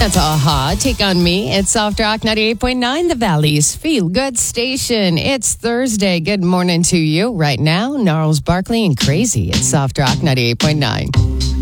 That's Aha. Take on Me. It's Soft Rock 98.9, the Valley's Feel Good Station. It's Thursday. Good morning to you. Right now, Gnarls Barkley and Crazy. It's Soft Rock 98.9.